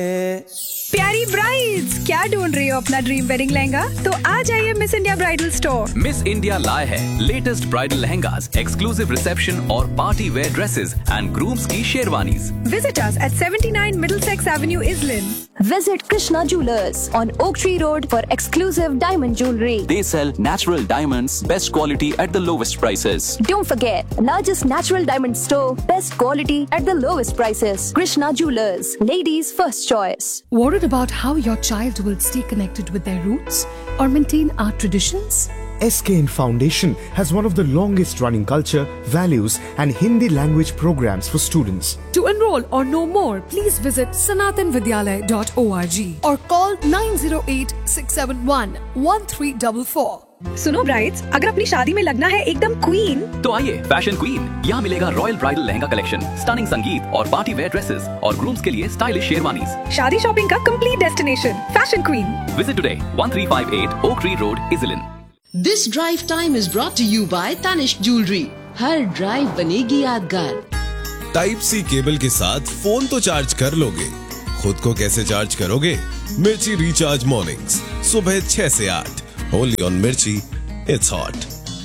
प्यारी ब्राइड्स, क्या ढूंढ रही हो अपना ड्रीम वेडिंग लहंगा? तो आ जाइए miss India bridal store. Miss India लाए है latest bridal lehengas, exclusive reception और party wear dresses and grooms की sherwanis. Visit us at 79 Middlesex Avenue, Islin. Visit Krishna Jewelers on Oak Tree Road for exclusive diamond jewelry. They sell natural diamonds, best quality at the lowest prices. Don't forget, largest natural diamond store, best quality at the lowest prices. Krishna Jewelers, ladies' first choice. Worried about how your child will stay connected with their roots or maintain our traditions? SKN Foundation has one of the longest running culture, values and Hindi language programs for students. To enroll or know more, please visit sanatanvidyalaya.org or call 908-671-1344. सुनो brides, अगर अपनी शादी में लगना है एकदम queen, तो आइए फैशन क्वीन, यहाँ मिलेगा royal bridal lehenga collection, stunning संगीत और पार्टी वेयर ड्रेसेस और ग्रूम्स के लिए स्टाइलिश शेरवानीज। शादी शॉपिंग का complete destination, fashion queen. Visit today, 1358 Oak Tree Road, Islin. This drive time is brought to you by Tanishq Jewelry. Her drive बनेगी यादगार। Type सी cable के साथ फोन तो चार्ज कर लोगे, खुद को कैसे चार्ज करोगे? मिर्ची रिचार्ज मॉर्निंग्स सुबह 6 से 8 ओनली ऑन मिर्ची, इट्स हॉट।